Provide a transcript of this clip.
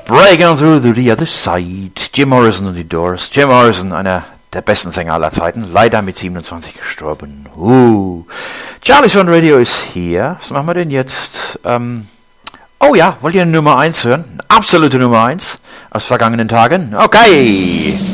Breaking through the other side. Jim Morrison und die Doors. Jim Morrison, einer der besten Sänger aller Zeiten. Leider mit 27 gestorben. Charlie's Fun Radio ist hier. Was machen wir denn jetzt? Oh ja, wollt ihr eine Nummer 1 hören? Eine absolute Nummer 1 aus vergangenen Tagen? Okay.